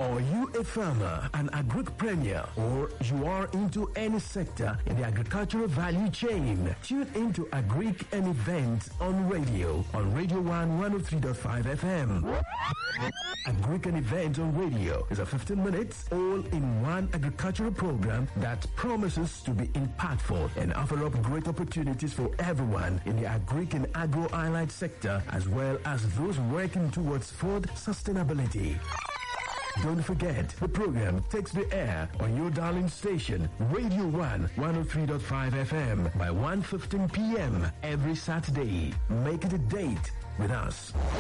Are you a farmer, an agripreneur, or you are into any sector in the agricultural value chain? Tune into Agric and Events on Radio 1 103.5 FM. Agric and Events on Radio is a 15 minutes all-in-one agricultural program that promises to be impactful and offer up great opportunities for everyone in the agric and agro-allied sector, as well as those working towards food sustainability. Don't forget, the program takes the air on your darling station, Radio 1 103.5 FM by 1:15 p.m. every Saturday. Make it a date with us.